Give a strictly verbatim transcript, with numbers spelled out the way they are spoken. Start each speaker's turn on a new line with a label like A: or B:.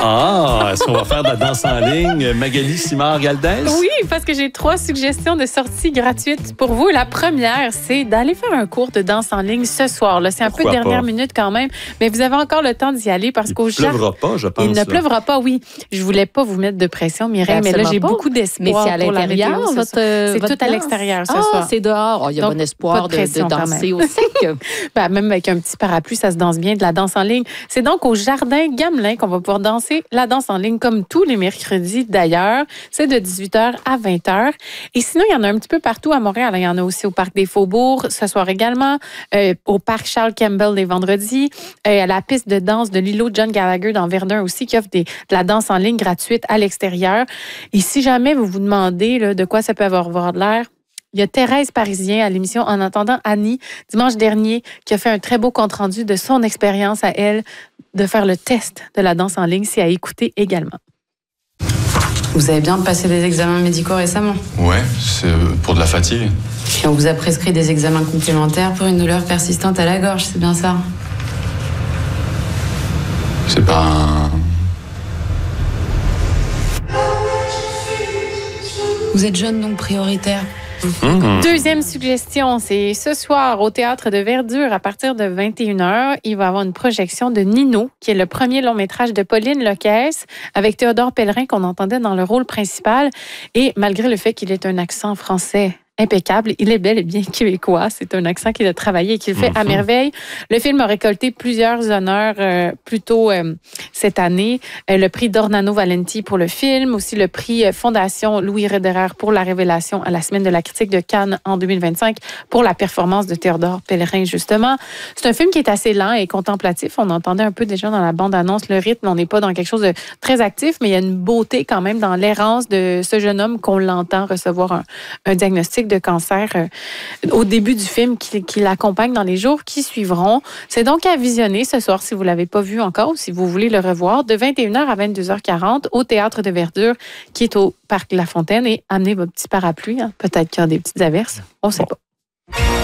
A: Ah, est-ce qu'on va faire de la danse en ligne? Magali Simard-Galdès?
B: Oui, parce que j'ai trois suggestions de sorties gratuites pour vous. La première, c'est d'aller faire un cours de danse en ligne ce soir. Là, c'est un
A: Pourquoi
B: peu dernière
A: pas?
B: minute quand même, mais vous avez encore le temps d'y aller parce qu'au
A: Il ne pleuvra pas, je pense.
B: Il ne
A: là.
B: pleuvra pas, oui. Je voulais pas vous mettre de pression, Mireille, mais là, j'ai
C: pas.
B: beaucoup
C: Mais
B: d'espoir
C: c'est à
B: pour la météo
C: l'intérieur,
B: ce
C: votre,
B: soir. C'est
C: votre
B: tout à
C: danse?
B: l'extérieur ce
C: ah,
B: soir.
C: c'est dehors. Oh, il y a
B: Donc,
C: bon espoir
B: pas de
C: de,
B: pression
C: de
B: quand
C: danser
B: même.
C: au sec.
B: Ben, même avec un petit parapluie, ça se danse bien, de la danse en ligne. C'est donc au Jardin Gamelin qu'on va pouvoir danser la danse en ligne, comme tous les mercredis d'ailleurs. C'est de dix-huit heures à vingt heures. Et sinon, il y en a un petit peu partout à Montréal. Il y en a aussi au Parc des Faubourgs ce soir également, euh, au Parc Charles Campbell les vendredis, euh, à la piste de danse de l'îlot John Gallagher dans Verdun aussi, qui offre des, de la danse en ligne gratuite à l'extérieur. Et si jamais vous vous demandez là, de quoi ça peut avoir de l'air, il y a Thérèse Parisien à l'émission En attendant Annie, dimanche dernier, qui a fait un très beau compte-rendu de son expérience à elle de faire le test de la danse en ligne, c'est à écouter également.
D: Vous avez bien passé des examens médicaux récemment?
E: Ouais, c'est pour de la fatigue.
D: Puis on vous a prescrit des examens complémentaires pour une douleur persistante à la gorge, c'est bien ça?
E: C'est pas un...
D: Vous êtes jeune donc prioritaire.
A: Mmh.
B: Deuxième suggestion, c'est ce soir au Théâtre de Verdure à partir de vingt et une heures. Il va y avoir une projection de Nino, qui est le premier long-métrage de Pauline Lecaisse, avec Théodore Pellerin qu'on entendait dans le rôle principal. Et malgré le fait qu'il ait un accent français impeccable, il est bel et bien québécois. C'est un accent qu'il a travaillé et qu'il fait
A: Mm-hmm.
B: à merveille. Le film a récolté plusieurs honneurs euh, plus tôt euh, cette année. Euh, le prix d'Ornano Valenti pour le film, aussi le prix euh, Fondation Louis Roederer pour la révélation à la Semaine de la critique de Cannes en deux mille vingt-cinq pour la performance de Théodore Pellerin, justement. C'est un film qui est assez lent et contemplatif. On entendait un peu déjà dans la bande-annonce le rythme. On n'est pas dans quelque chose de très actif, mais il y a une beauté quand même dans l'errance de ce jeune homme qu'on l'entend recevoir un, un diagnostic de cancer euh, au début du film qui, qui l'accompagne dans les jours qui suivront. C'est donc à visionner ce soir si vous ne l'avez pas vu encore ou si vous voulez le revoir de vingt et une heures à vingt-deux heures quarante au Théâtre de Verdure qui est au Parc La Fontaine et amenez votre petit parapluie. Hein. Peut-être qu'il y a des petites averses. On ne sait pas.